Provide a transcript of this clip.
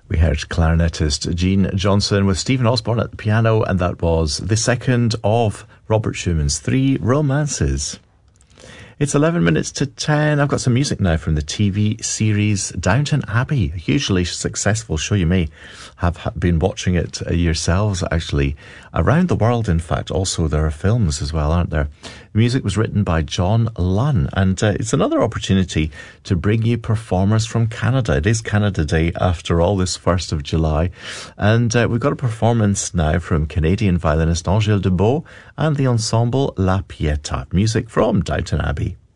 We heard clarinetist Gene Johnson with Stephen Osborne at the piano, and that was the second of Robert Schumann's 3 romances. It's 11 minutes to 10. I've got some music now from the TV series Downton Abbey, a hugely successful show. You may have been watching it yourselves, actually, around the world. In fact, also there are films as well, aren't there? The music was written by John Lunn, and it's another opportunity to bring you performers from Canada. It is Canada Day, after all, this 1st of July. And we've got a performance now from Canadian violinist Angèle Debeau and the ensemble La Pietà. Music from Downton Abbey.